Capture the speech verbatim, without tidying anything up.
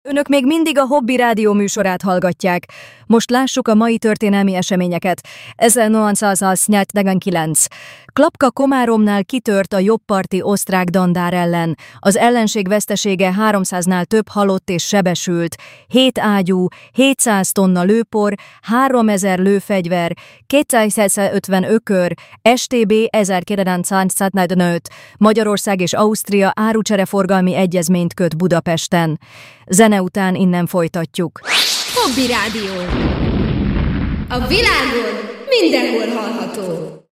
Önök még mindig a Hobby Rádió műsorát hallgatják. Most lássuk a mai történelmi eseményeket. ezernyolcszáznyolcvankilenc. Klapka Komáromnál kitört a jobbparti osztrák dandár ellen. Az ellenség vesztesége háromszáznál több halott és sebesült. Hét ágyú, hétszáz tonna lőpor, háromezer lőfegyver, kétszázötven ökör, es té bé ezerkilencszázhetvenöt. Magyarország és Ausztria árucsereforgalmi egyezményt köt Budapesten. Zene után innen folytatjuk. Hobby Rádió. A világon mindenhol hallható.